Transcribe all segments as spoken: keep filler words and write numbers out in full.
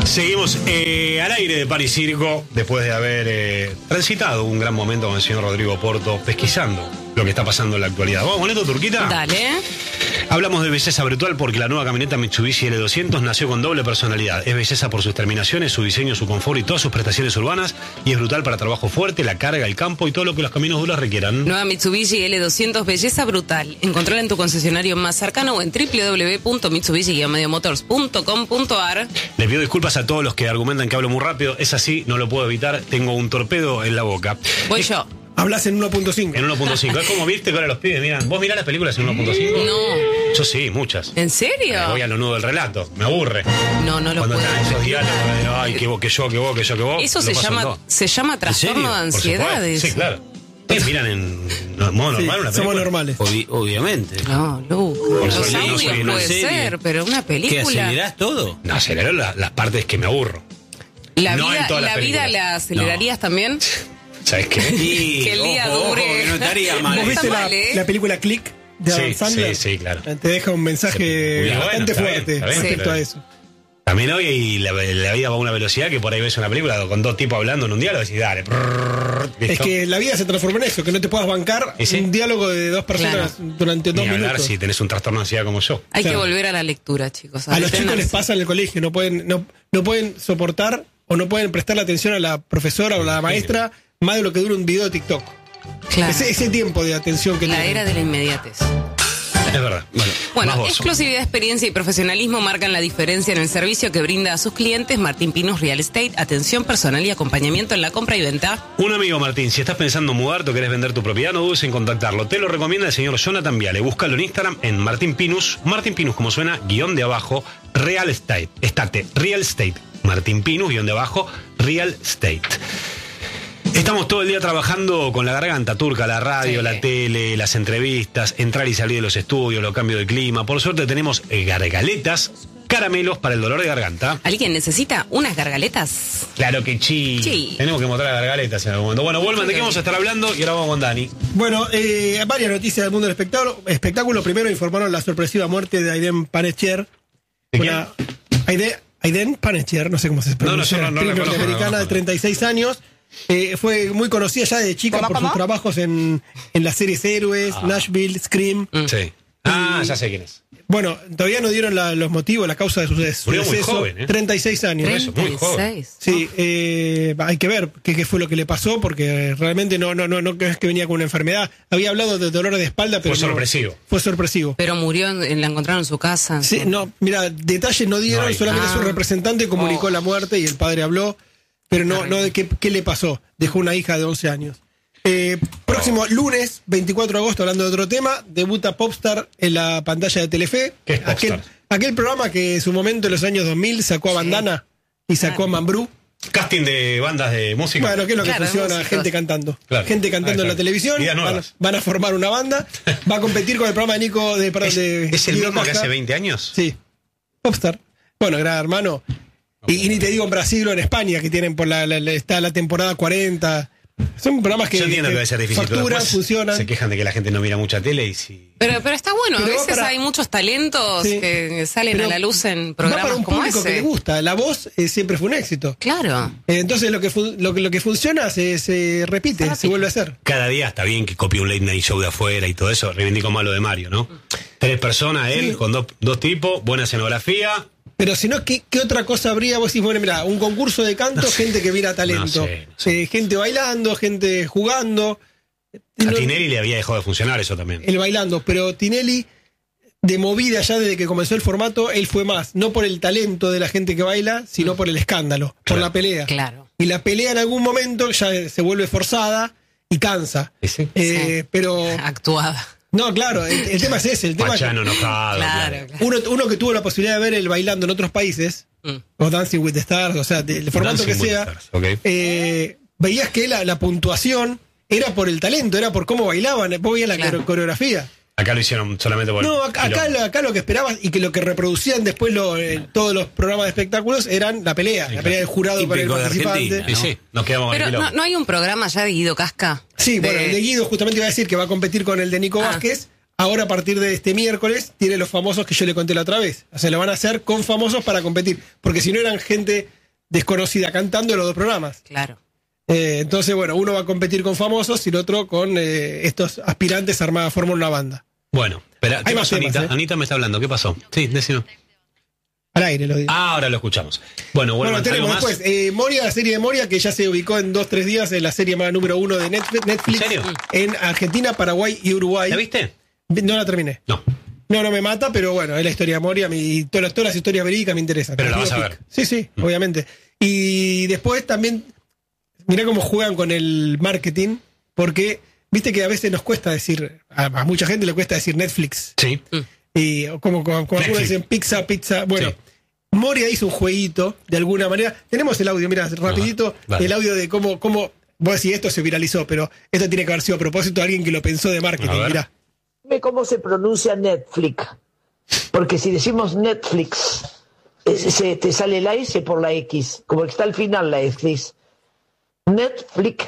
Seguimos eh, al aire de Pan y Circo, después de haber eh, transitado un gran momento con el señor Rodrigo Porto, pesquisando lo que está pasando en la actualidad. ¿Vamos con esto, Turquita? Dale. Hablamos de belleza brutal porque la nueva camioneta Mitsubishi L doscientos nació con doble personalidad. Es belleza por sus terminaciones, su diseño, su confort y todas sus prestaciones urbanas. Y es brutal para trabajo fuerte, la carga, el campo y todo lo que los caminos duros requieran. Nueva Mitsubishi L doscientos, belleza brutal. Encontrala en tu concesionario más cercano o en doble u doble u doble u punto mitsubishi guion medio motors punto com punto a r. Les pido disculpas a todos los que argumentan que hablo muy rápido. Es así, no lo puedo evitar. Tengo un torpedo en la boca. Voy es... yo. Hablas en uno punto cinco. En uno punto cinco. Es como viste que ahora los pibes miran. ¿Vos mirás las películas en uno punto cinco? No. Yo sí, muchas. ¿En serio? Eh, voy a lo nudo del relato. Me aburre. No, no lo Cuando puedo. están esos diálogos de, ay, que vos, que yo, que vos, que yo, que vos. Eso lo se pasan llama todo. se llama trastorno de ansiedades. Sí, claro. ¿Ustedes miran en modo normal Sí, una somos película? normales. Obvi- obviamente. No, Lu. Por Los supuesto, audios no soy una puede serie. ser, pero una ¿Qué película. acelerás todo? No, acelero la- las partes que me aburro. La No en vida, todas las la vida películas. la acelerarías también. ¿Sabes qué? Y, Que el día ojo, dure. ojo, que no estaría No mal. ¿Vos está viste mal, la, ¿eh? la película Click de Adam Sí, Sandler? sí, sí, claro. Te deja un mensaje Muy bueno, bastante está bien, fuerte está bien, respecto pero- a eso. También hoy y la, la vida va a una velocidad que por ahí ves una película con dos tipos hablando en un diálogo y decís, dale. Prrr, Es ¿listo? que la vida se transforma en eso, que no te puedas bancar ¿Y sí? un diálogo de dos personas durante dos Ni hablar minutos. si tenés un trastorno de ansiedad como yo. Hay Claro. que volver a la lectura, chicos. A los chicos detenerse. les pasa en el colegio, no pueden, no, no pueden soportar o no pueden prestarle atención a la profesora o la maestra más de lo que dura un video de TikTok. Claro. Ese, ese tiempo de atención que La tienen. era de la inmediatez. Es verdad. Bueno, Bueno, más vos. exclusividad, experiencia y profesionalismo marcan la diferencia en el servicio que brinda a sus clientes Martín Pinus Real Estate. Atención personal y acompañamiento en la compra y venta. Un amigo, Martín, si estás pensando en mudarte o querés vender tu propiedad, no dudes en contactarlo. Te lo recomienda el señor Jonathan Viale. Búscalo en Instagram en Martín Pinus. Martín Pinus, como suena, guión de abajo, Real Estate. Estate, Real Estate. Martín Pinus, guión de abajo, Real Estate. Estamos todo el día trabajando con la garganta turca, la radio, Sí. la tele, las entrevistas, entrar y salir de los estudios, los cambios de clima. Por suerte tenemos eh, gargaletas, caramelos para el dolor de garganta. ¿Alguien necesita unas gargaletas? Claro que sí. Sí. Tenemos que mostrar las gargaletas en algún momento. Bueno, Wolman, ¿de qué vamos a estar hablando? Y ahora vamos con Dani. Bueno, eh, varias noticias del mundo del espectáculo. espectáculo. Primero informaron la sorpresiva muerte de Aiden Panettiere. ¿De Una- Aide- Aiden Panettiere, no sé cómo se pronuncia. no, yo no- no la actriz conozco, norteamericana no la de conozco. treinta y seis años. Eh, fue muy conocida ya de chica ¿Cómo, por cómo? sus trabajos en, en las series Héroes, Ah. Nashville, Scream. Sí. Ah, ya sé quién es. Bueno, todavía no dieron la- los motivos, la causa de su, de su Murió muy deceso. joven, ¿eh? treinta y seis años. Eso, muy joven. treinta y seis. Sí, eh, hay que ver qué, qué fue lo que le pasó, porque realmente no, no, no, no es que venía con una enfermedad. Había hablado de dolor de espalda, pero Fue no- sorpresivo. fue sorpresivo. Pero murió, en- la encontraron en su casa. Sí, no, mira, detalles no dieron, No hay. solamente Ah. su representante comunicó Oh. la muerte y el padre habló, pero no, Terrible. no de qué, qué le pasó. Dejó una hija de once años. Eh, próximo lunes, veinticuatro de agosto, hablando de otro tema, debuta Popstar en la pantalla de Telefe. ¿Qué es aquel, Popstar? aquel programa que en su momento, en los años dos mil, sacó a Bandana y sacó a Mambrú. Casting de bandas de música. Bueno, ¿qué es lo que Claro, funciona? músicos. Gente cantando. Claro. Gente cantando Ah, en la claro. televisión. Vidas Van, nuevas. van a formar una banda. Va a competir con el programa de Nico de, perdón, ¿Es, de es el Guido mismo que Casca. hace veinte años? Sí. Popstar. Bueno, gran hermano. Y, y ni te digo en Brasil o en España, que tienen por la, la- la- está la temporada cuarenta. Son programas que, Yo entiendo que debe ser difícil, pero facturan, después funcionan. se quejan de que la gente no mira mucha tele y si... Pero, pero está bueno, a Pero va veces para- hay muchos talentos Sí. que salen Pero a la luz en va para programas un como público que le ese. gusta. La voz eh, siempre fue un éxito. Claro. Eh, entonces lo que, fu- lo, que, lo que funciona se, se repite, Se se, repite. vuelve a hacer. Cada día está bien que copie un late night show de afuera y todo eso. Reivindico más lo de Mario, ¿no? Tres personas, él, Sí. con dos, dos tipos, buena escenografía. Pero si no, ¿qué, qué otra cosa habría? Vos decís, bueno, mira, un concurso de canto, gente que mira talento. No sé, no sé. Eh, gente bailando, gente jugando. A No- Tinelli le había dejado de funcionar eso también. el bailando, pero Tinelli, de movida ya desde que comenzó el formato, él fue más, no por el talento de la gente que baila, sino por el escándalo, por Claro. la pelea. Claro. Y la pelea en algún momento ya se vuelve forzada y cansa. ¿Y sí? Eh, Pero, Actuada. no, claro, el, el tema es ese, el tema es que Pachano enojado. Claro, claro. claro. uno, uno que tuvo la posibilidad de ver el bailando en otros países, Mm. o Dancing with the Stars, o sea, del formato Dancing que with sea, the Stars, ok. eh, veías que la, la puntuación era por el talento, era por cómo bailaban, vos veías la Claro. coreo- coreografía. Acá lo hicieron solamente por... No, acá, acá, lo- acá lo que esperabas y que lo que reproducían después lo, eh, todos los programas de espectáculos eran la pelea, Sí, la claro. pelea del jurado con el Típico de participante. Argentina. Y sí, nos quedamos con el Pero quilombo. no, no hay un programa ya de Guido Casca. Sí, bueno, De- el de Guido justamente iba a decir que va a competir con el de Nico Ah. Vázquez. Ahora a partir de este miércoles tiene los famosos que yo le conté la otra vez. O sea, lo van a hacer con famosos para competir. Porque si no eran gente desconocida cantando en los dos programas. Claro. Eh, entonces, bueno, uno va a competir con famosos y el otro con eh, estos aspirantes armados a formar una banda. Bueno, espera, ¿qué Hay más pasó, temas, Anita? ¿eh? Anita me está hablando, ¿qué pasó? Sí, decime. Al aire lo digo. Ah, ahora lo escuchamos. Bueno, bueno, Bueno, tenemos ¿algo más? después eh, Moria, la serie de Moria, que ya se ubicó en dos, tres días en la serie más número uno de Netflix. Netflix, ¿En serio? En Argentina, Paraguay y Uruguay. ¿La viste? No la terminé. No. No, no me mata, pero bueno, es la historia de Moria y todas las, todas las historias verídicas me interesan. Pero la Las vas a biopic. ver. Sí, sí, mm. obviamente. Y después también, mirá cómo juegan con el marketing, porque viste que a veces nos cuesta decir, a, a mucha gente le cuesta decir Netflix. Sí. Y como, como, como algunos dicen pizza, pizza. Bueno, Sí. Moria hizo un jueguito, de alguna manera. Tenemos el audio, mira, rapidito, Vale. el audio de cómo, cómo, vos decís, esto se viralizó, pero esto tiene que haber sido a propósito de alguien que lo pensó de A marketing, ver. mirá. Dime cómo se pronuncia Netflix. Porque si decimos Netflix, eh, se, te sale la S por la X, como que está al final la X. Netflix,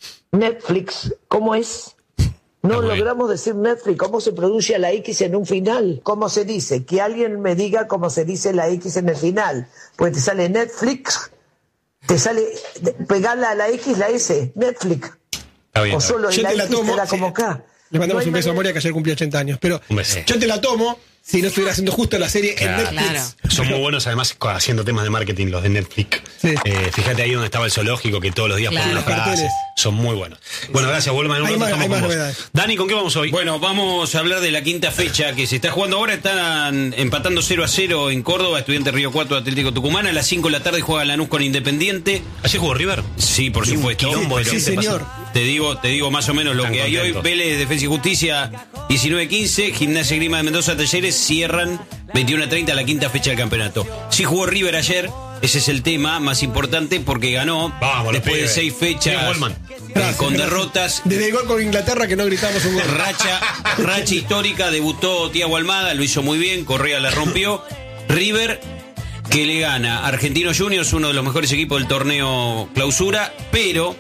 Netflix, ¿cómo es? No Está muy logramos decir Netflix. ¿Cómo se pronuncia la X en un final? ¿Cómo se dice? Que alguien me diga cómo se dice la X en el final. Pues te sale Netflix, te sale, pegarla a la X, la S, Netflix. Está bien. O está bien. solo Yo la te la X tomo, te da sí. como acá. Le mandamos No hay un beso a manera- Moria que ayer cumplió ochenta años. Pero Un beso. yo te la tomo si no estuviera haciendo justo la serie Claro. en Netflix. Claro. Son muy buenos además haciendo temas de marketing los de Netflix. Sí. Eh, fíjate ahí donde estaba el zoológico que todos los días Claro. ponen las Los carteles. frases. Son muy buenos. Bueno, gracias, Volman. En un Hay rato más- estamos hay con más vos. novedades. Dani, ¿con qué vamos hoy? Bueno, vamos a hablar de la quinta fecha que se está jugando ahora. Están empatando cero a cero en Córdoba, Estudiantes Río cuatro, Atlético Tucumán. A las cinco de la tarde juega Lanús con Independiente. ¿Ayer jugó River? Sí, por Y un supuesto. quilombo de Sí, gente señor. pasó. Te digo, te digo más o menos lo Están que hay hoy. contentos. Vélez, Defensa y Justicia, diecinueve quince. Gimnasia Grima de Mendoza, Talleres cierran veintiuno a treinta la quinta fecha del campeonato. Sí jugó River ayer, ese es el tema más importante porque ganó Vamos, los después de pibes. seis fechas Bien, Goldman. eh, Gracias, con gracias. derrotas. Desde el gol con Inglaterra que no gritamos un gol. Racha, racha histórica, debutó Thiago Almada, lo hizo muy bien, Correa la rompió. River, que le gana a Argentinos Juniors, uno de los mejores equipos del torneo clausura, pero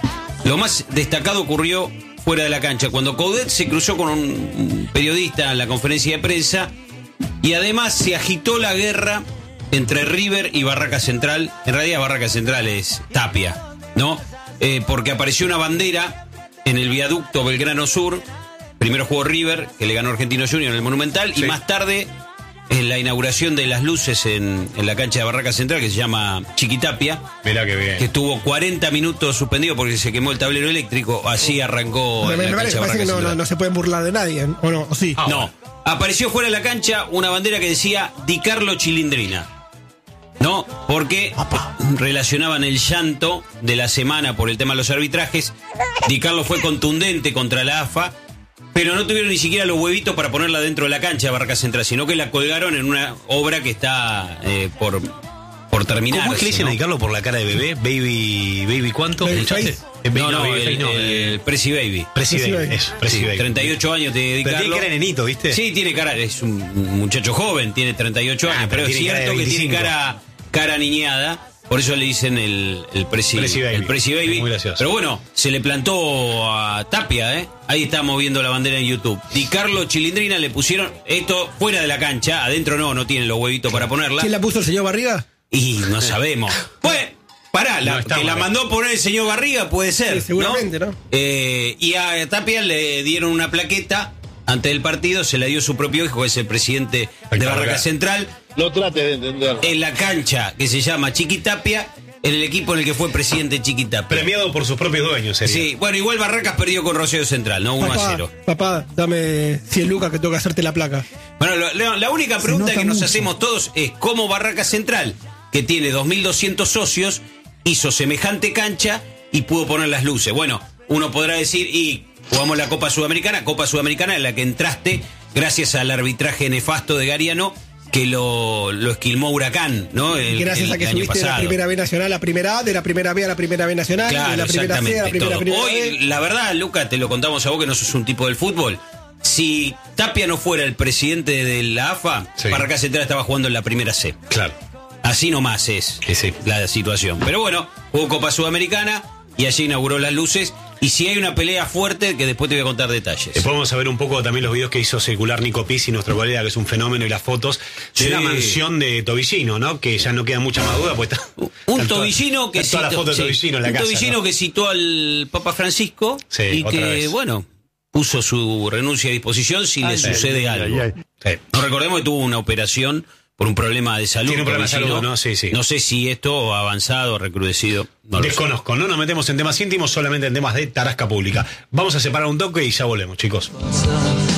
lo más destacado ocurrió fuera de la cancha, cuando Coudet se cruzó con un periodista en la conferencia de prensa y además se agitó la guerra entre River y Barraca Central. En realidad Barraca Central es Tapia, ¿no? Eh, porque apareció una bandera en el viaducto Belgrano Sur. Primero jugó River, que le ganó Argentinos Juniors en el Monumental, Sí. y más tarde en la inauguración de las luces en, en la cancha de Barraca Central, que se llama Chiquitapia, Mirá qué bien. que estuvo cuarenta minutos suspendido porque se quemó el tablero eléctrico. Así arrancó me, la me cancha parece, de parece Barraca que no, no, Central. no se pueden burlar de nadie, ¿o no? ¿O sí? Ah, No, bueno. apareció fuera de la cancha una bandera que decía Di Carlo Chilindrina. No, porque relacionaban el llanto de la semana por el tema de los arbitrajes. Di Carlo fue contundente contra la A F A, pero no tuvieron ni siquiera los huevitos para ponerla dentro de la cancha de Barraca Central, sino que la colgaron en una obra que está eh, por, por terminar. ¿Cómo es que le dicen a Di Carlo por la cara de bebé? Baby, baby ¿cuánto? Baby ¿Escuchaste? face. Eh, No, no, baby el, face, no, el eh, Prezi Baby. Prezi Prezi Baby, Baby. eso, Prezi Sí, Baby. treinta y ocho años de Di Pero Carlo. tiene cara de nenito, ¿viste? Sí, tiene cara, es un muchacho joven, tiene treinta y ocho Ah, años, pero pero es tiene cara cierto de que tiene veinticinco. cara, cara niñada, por eso le dicen el, el Prezi, Prezi Baby. el Prezi Baby. Muy gracioso. Pero bueno, se le plantó a Tapia, ¿eh? Ahí estamos viendo la bandera en YouTube. Di Carlo Chilindrina le pusieron esto fuera de la cancha, adentro no, no tienen los huevitos para ponerla. ¿Quién la puso el señor Barriga? Y no sabemos. Pues, pará, la, No está que la mal. mandó poner el señor Barriga puede ser. Sí, seguramente, ¿no? Eh, y a Tapia le dieron una plaqueta antes del partido, se la dio su propio hijo, que es el presidente de Espectacular. Barraca Central, No trate de entenderlo. en la cancha que se llama Chiquitapia, en el equipo en el que fue presidente Chiquitapia. Premiado por sus propios dueños, sería. Sí, bueno, igual Barracas perdió con Rosario Central, ¿no? uno a Papá, cero. papá, dame cien lucas que tengo que hacerte la placa. Bueno, lo- lo- la única Se pregunta nota que nos mucho. hacemos todos es cómo Barraca Central, que tiene dos mil doscientos socios, hizo semejante cancha y pudo poner las luces. Bueno, uno podrá decir, y jugamos la Copa Sudamericana, Copa Sudamericana en la que entraste gracias al arbitraje nefasto de Gariano, que lo, lo esquilmó Huracán, ¿no? El, Gracias el a que año subiste de la pasado. primera B nacional a la primera A, de la primera B a la primera B nacional, de Claro, la primera C a la exactamente. primera, todo. primera Hoy, B. la verdad, Luca, te lo contamos a vos que no sos un tipo del fútbol. Si Tapia no fuera el presidente de la A F A, Sí. Barraca Central estaba jugando en la primera C. Claro. Así nomás es Sí, sí. la situación. Pero bueno, jugó Copa Sudamericana y allí inauguró las luces. Y si hay una pelea fuerte, que después te voy a contar detalles. Después vamos a ver un poco también los videos que hizo circular Nico Pizzi, nuestro colega, que es un fenómeno, y las fotos de Sí. la mansión de Tobillino, ¿no? Que ya no queda mucha más duda, pues está, Un están Tobillino todas- que están todas las citó, fotos de sí, Tobillino en la un casa. Tobillino ¿no? que citó al Papa Francisco Sí, y otra que, vez. bueno, puso su renuncia a disposición si le Ay, sucede ay, algo. ay, ay. Sí. No recordemos que tuvo una operación por un problema de salud. Tiene un problema de Tobillino. salud, ¿no? Sí, sí. No sé si esto ha avanzado, recrudecido. No lo sé. Desconozco, no nos metemos en temas íntimos, solamente en temas de tarasca pública. Vamos a separar un toque y ya volvemos, chicos.